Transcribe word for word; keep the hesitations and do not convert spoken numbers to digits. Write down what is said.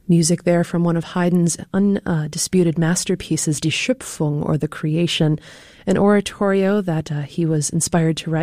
Music there from one of Haydn's undisputed masterpieces, Die Schöpfung, or The Creation, an oratorio that uh, he was inspired to write